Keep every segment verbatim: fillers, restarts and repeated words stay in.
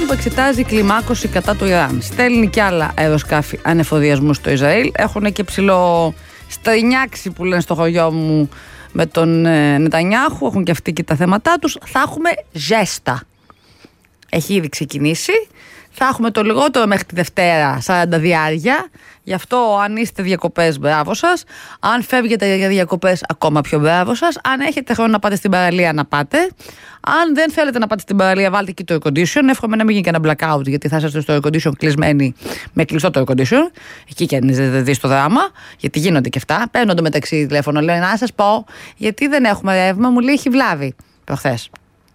Τραμπ εξετάζει κλιμάκωση κατά του Ιράν. Στέλνει κι άλλα αεροσκάφη ανεφοδιασμού στο Ισραήλ. Έχουν και ψηλό στρινιάξει που λένε στο χωριό μου με τον ε, Νετανιάχου. Έχουν και αυτοί και τα θέματά τους. Θα έχουμε ζέστα. Έχει ήδη ξεκινήσει. Θα έχουμε το λιγότερο μέχρι τη Δευτέρα σαράντα διάρκεια. Γι' αυτό αν είστε διακοπές, μπράβο σας. Αν φεύγετε για διακοπές, ακόμα πιο μπράβο σας. Αν έχετε χρόνο να πάτε στην παραλία, να πάτε. Αν δεν θέλετε να πάτε στην παραλία, βάλτε εκεί το air condition. Εύχομαι να μην γίνει και ένα blackout, γιατί θα είσαστε στο air condition κλεισμένοι με κλειστό το air condition. Εκεί και αν δεν δει το δράμα, γιατί γίνονται και αυτά. Παίρνω το μεταξύ τηλέφωνο, λέω να σας πω, γιατί δεν έχουμε ρεύμα, μου λέει έχει βλάβη προχθές.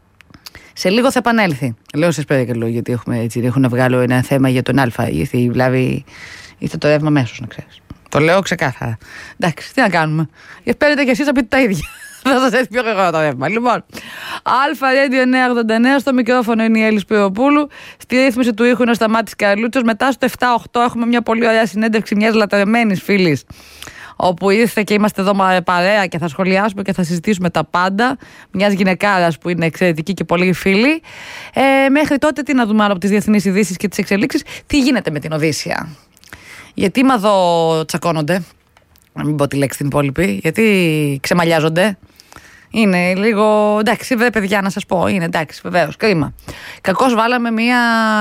Σε λίγο θα επανέλθει. Λέω σας παρακαλώ, γιατί έχουμε, έτσι, έχω να βγάλω ένα θέμα για τον Α. Ήρθε η βλάβη, ήρθε το ρεύμα αμέσως, να ξέρεις. Το λέω ξεκάθαρα. Εντάξει, τι να κάνουμε. Παίρνετε κι εσείς να πείτε τα ίδια. Θα σας έρθει πιο γρήγορα το ρεύμα. Λοιπόν, Αλφα Radio εννιακόσια ογδόντα εννέα, στο μικρόφωνο είναι η Έλλη Σπυροπούλου. Στη ρύθμιση του ήχου είναι ο Σταμάτης Καρλούτσος. Μετά στο επτά οκτώ έχουμε μια πολύ ωραία συνέντευξη μιας λατρεμένης φίλης, όπου ήρθε και είμαστε εδώ παρέα και θα σχολιάσουμε και θα συζητήσουμε τα πάντα. Μιας γυναικάρας που είναι εξαιρετική και πολύ φίλη. Ε, μέχρι τότε, τι να δούμε άλλο από τις διεθνείς ειδήσεις και τις εξελίξεις, τι γίνεται με την Οδύσσια. Γιατί μα εδώ τσακώνονται, να μην πω τη λέξη την υπόλοιπη, γιατί ξεμαλιάζονται. Είναι λίγο. Εντάξει, βέβαια, παιδιά, να σας πω. Είναι εντάξει, βεβαίως, κρίμα. Κακώς βάλαμε μία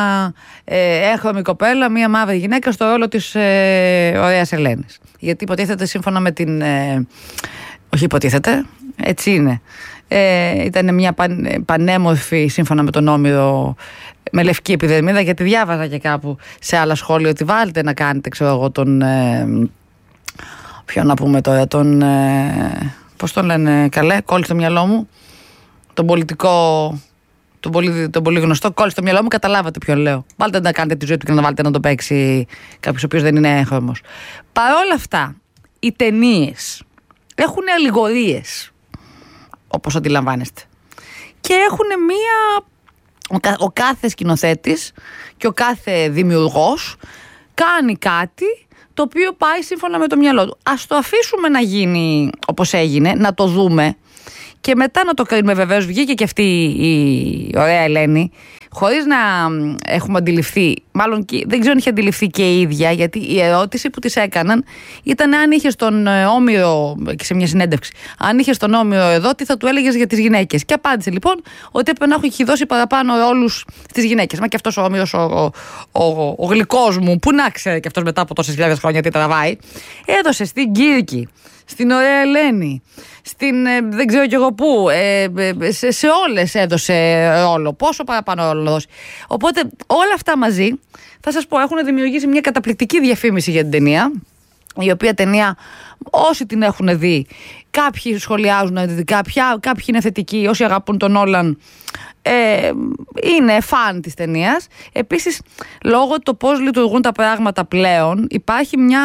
ε, έγχρωμη κοπέλα, μία μαύρη γυναίκα στο ρόλο της ε, ωραίας Ελένης. Γιατί υποτίθεται σύμφωνα με την. Ε, όχι, υποτίθεται, έτσι είναι. Ε, ήταν μια παν, πανέμορφη, σύμφωνα με τον Όμηρο, με λευκή επιδερμίδα, γιατί διάβαζα και κάπου σε άλλα σχόλια ότι βάλτε να κάνετε, ξέρω εγώ, τον. Ε, ποιο να πούμε τώρα, τον. Ε, Πώς τον λένε, καλέ, κόλλη στο μυαλό μου. Τον πολιτικό, τον πολύ, τον πολύ γνωστό κόλλη στο μυαλό μου, καταλάβατε ποιον λέω. Βάλτε να κάνετε τη ζωή του και να βάλετε να το παίξει κάποιος ο οποίος δεν είναι έγχρωμος. Παρ' όλα αυτά, οι ταινίες έχουν αλληγορίες, όπως αντιλαμβάνεστε. Και έχουν μία. Ο, κα, ο κάθε σκηνοθέτης και ο κάθε δημιουργός κάνει κάτι το οποίο πάει σύμφωνα με το μυαλό του. Ας το αφήσουμε να γίνει όπως έγινε, να το δούμε και μετά να το κρίνουμε. Βεβαίως βγήκε και αυτή η ωραία Ελένη, χωρίς να έχουμε αντιληφθεί, μάλλον δεν ξέρω αν είχε αντιληφθεί και η ίδια, γιατί η ερώτηση που της έκαναν ήταν αν είχε τον Όμηρο, και σε μια συνέντευξη, αν είχε τον Όμηρο εδώ, τι θα του έλεγες για τις γυναίκες. Και απάντησε λοιπόν ότι έπρεπε να έχει δώσει παραπάνω ρόλους στις γυναίκες. Μα και αυτός ο Όμηρος, ο, ο, ο, ο γλυκός μου, που να ξέρει και αυτός μετά από τόσες χιλιάδες χρόνια τι τραβάει, έδωσε στην Κύρκη, στην ωραία Ελένη, στην ε, δεν ξέρω κι εγώ πού, ε, ε, σε, σε όλες έδωσε ρόλο. Πόσο παραπάνω ρόλο να δώσει. Οπότε όλα αυτά μαζί, θα σας πω, έχουν δημιουργήσει μια καταπληκτική διαφήμιση για την ταινία, η οποία ταινία όσοι την έχουν δει, κάποιοι σχολιάζουν αρνητικά, κάποιοι είναι θετικοί, όσοι αγαπούν τον Όλαν ε, είναι φαν της ταινίας. Επίσης, λόγω του πώς λειτουργούν τα πράγματα πλέον, υπάρχει μια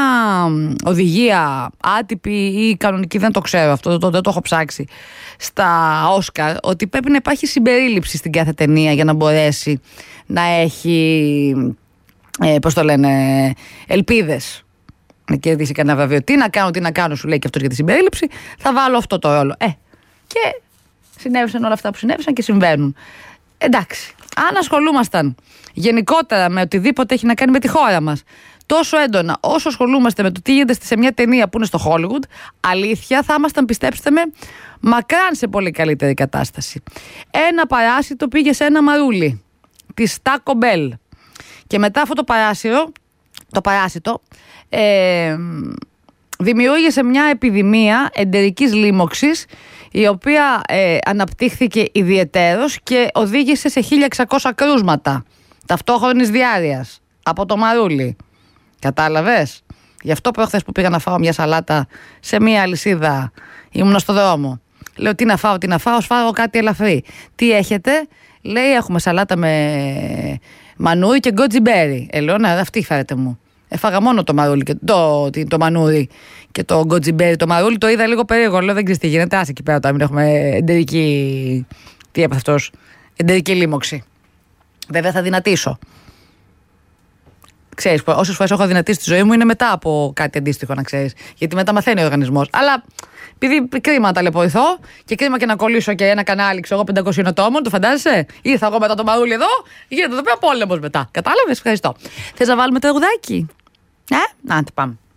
οδηγία άτυπη ή κανονική, δεν το ξέρω αυτό, το, δεν το έχω ψάξει, στα Όσκαρ, ότι πρέπει να υπάρχει συμπερίληψη στην κάθε ταινία για να μπορέσει να έχει, ε, πώς το λένε, ελπίδες να κερδίσει κανένα βραβείο. Τι να κάνω, τι να κάνω, σου λέει και αυτός για τη συμπερίληψη, θα βάλω αυτό το ρόλο. Ε, και συνέβησαν όλα αυτά που συνέβησαν και συμβαίνουν. Εντάξει, αν ασχολούμασταν γενικότερα με οτιδήποτε έχει να κάνει με τη χώρα μας τόσο έντονα όσο ασχολούμαστε με το τι γίνεται σε μια ταινία που είναι στο Hollywood, αλήθεια θα ήμασταν, πιστέψτε με, μακράν σε πολύ καλύτερη κατάσταση. Ένα παράσιτο πήγε σε ένα μαρούλι της Taco Bell και μετά αυτό το παράσιτο, το παράσιτο ε, δημιούργησε μια επιδημία εντερικής λίμωξης, η οποία ε, αναπτύχθηκε ιδιαιτέρως και οδήγησε σε χίλια εξακόσια κρούσματα ταυτόχρονης διάρειας από το μαρούλι. Κατάλαβες? Γι' αυτό προχθές που πήγα να φάω μια σαλάτα σε μια αλυσίδα, ήμουν στο δρόμο. Λέω τι να φάω, τι να φάω, σφάγω κάτι ελαφρύ. Τι έχετε? Λέει έχουμε σαλάτα με μανούρι και γκοτζιμπέρι. Ε, λέω ναι, αυτή φέρετε μου. Έφαγα μόνο το μαρούλι και το, το, το μανούρι και το γκοτζιμπέρι. Το μαρούλι το είδα λίγο περίεργο. Λέω δεν ξέρεις τι γίνεται. Άσε εκεί πέρα όταν μην έχουμε εντερική. Τι έπαθε αυτός? Εντερική λίμωξη. Βέβαια θα δυνατήσω. ξέρεις, όσες φορές έχω αδυνατήσει στη ζωή μου είναι μετά από κάτι αντίστοιχο, να ξέρεις. Γιατί μετά μαθαίνει ο οργανισμός. Αλλά επειδή κρίμα να ταλαιπωρηθώ και κρίμα και να κολλήσω και ένα κανάλι, ξέρω εγώ, πεντακόσιων ατόμων, το φαντάζεσαι. Ήρθα εγώ μετά το μαρούλι εδώ, γίνεται εδώ πέρα πόλεμος μετά. Κατάλαβες, ευχαριστώ. Θες να βάλουμε τραγουδάκι? Ε, να, πάμε.